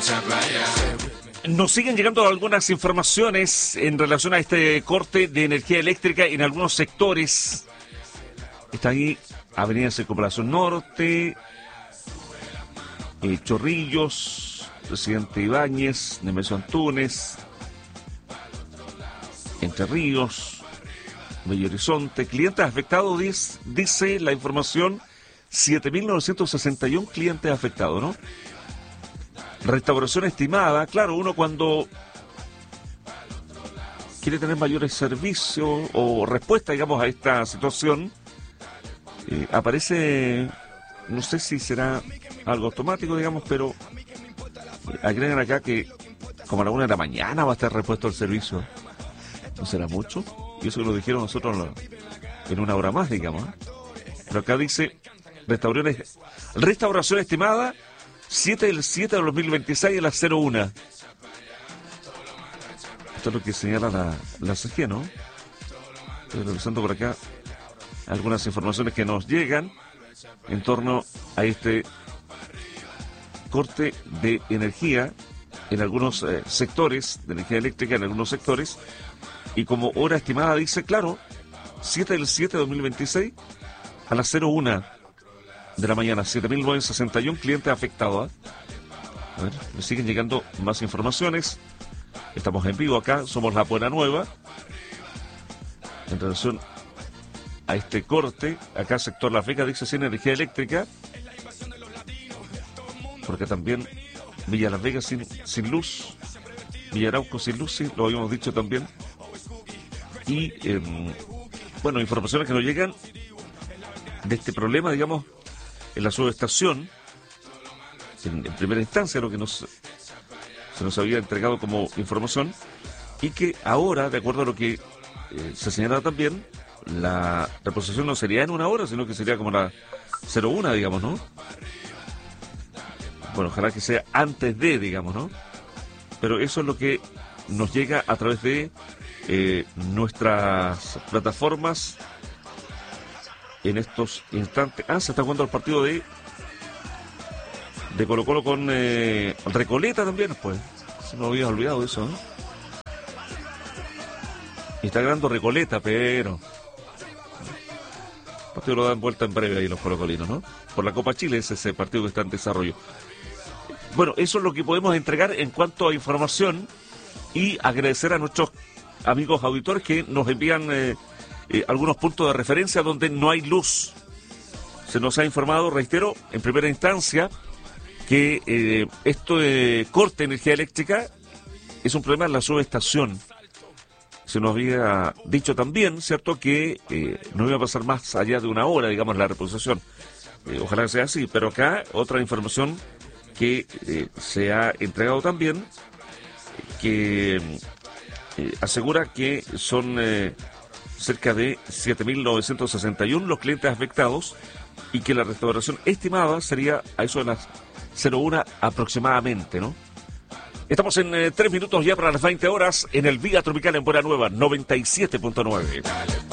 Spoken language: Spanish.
Nos siguen llegando algunas informaciones en relación a este corte de energía eléctrica en algunos sectores. Está ahí Avenida Circunvalación Norte, Chorrillos, Presidente Ibáñez, Nemesio Antunes, Entre Ríos, Bello Horizonte. Clientes afectados, dice la información, 7.961 clientes afectados, ¿no? Restauración estimada, claro, uno cuando quiere tener mayores servicios o respuesta, digamos, a esta situación, aparece, no sé si será algo automático, digamos, pero agregan acá que como a la 1 de la mañana va a estar repuesto el servicio. ¿No será mucho? Y eso lo dijeron nosotros en una hora más, digamos, ¿eh? Pero acá dice, restauración estimada, 7 del 7 de 2026 a las 01. Esto es lo que señala la CG, ¿no? Estoy revisando por acá algunas informaciones que nos llegan en torno a este corte de energía en algunos sectores, de energía eléctrica en algunos sectores, y como hora estimada dice, claro, 7 del 7 de 2026 a las 01 de la mañana, 7.961 clientes afectados. A ver, me siguen llegando más informaciones. Estamos en vivo acá, somos La Buena Nueva. En relación a este corte, acá sector Las Vegas dice sin energía eléctrica. Porque también Villa Las Vegas sin luz. Villa Arauco sin luz, sí, lo habíamos dicho también. Y, bueno, informaciones que nos llegan de este problema, digamos, en la subestación, en primera instancia, lo que se nos había entregado como información, y que ahora, de acuerdo a lo que se señala también, la reposición no sería en una hora, sino que sería como la 01, digamos, ¿no? Bueno, ojalá que sea antes de, digamos, ¿no? Pero eso es lo que nos llega a través de nuestras plataformas en estos instantes. Se está jugando el partido de Colo-Colo con Recoleta también, pues. Se me había olvidado eso, ¿no? Y está ganando Recoleta, pero el partido lo dan vuelta en breve ahí los colocolinos, ¿no? Por la Copa Chile es ese partido que está en desarrollo. Bueno, eso es lo que podemos entregar en cuanto a información, y agradecer a nuestros amigos auditores que nos envían algunos puntos de referencia donde no hay luz. Se nos ha informado, reitero, en primera instancia, que esto de corte de energía eléctrica es un problema en la subestación. Se nos había dicho también, ¿cierto?, que no iba a pasar más allá de una hora, digamos, la reposición. Ojalá que sea así, pero acá otra información que se ha entregado también, que asegura que son cerca de 7.961 los clientes afectados, y que la restauración estimada sería a eso de las 01 aproximadamente, ¿no? Estamos en 3 minutos ya para las 20 horas en el Vía Tropical en Buena Nueva, 97.9.